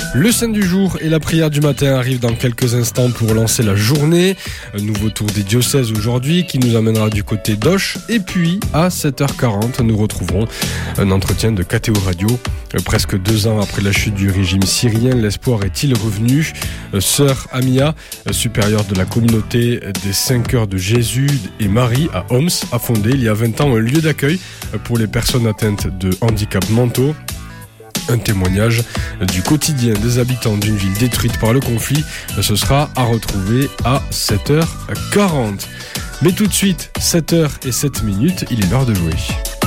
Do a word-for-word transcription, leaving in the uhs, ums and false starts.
Le saint du jour et la prière du matin arrivent dans quelques instants pour lancer la journée. Un nouveau tour des diocèses aujourd'hui qui nous amènera du côté d'Auch. Et puis à sept heures quarante, nous retrouverons un entretien de K T O Radio. Presque deux ans après la chute du régime syrien, l'espoir est-il revenu ? Sœur Amia, supérieure de la communauté des cinq heures de Jésus et Marie à Homs, a fondé il y a vingt ans un lieu d'accueil pour les personnes atteintes de handicaps mentaux. Un témoignage du quotidien des habitants d'une ville détruite par le conflit. Ce sera à retrouver à sept heures quarante. Mais tout de suite, sept heures et sept minutes, il est l'heure de jouer.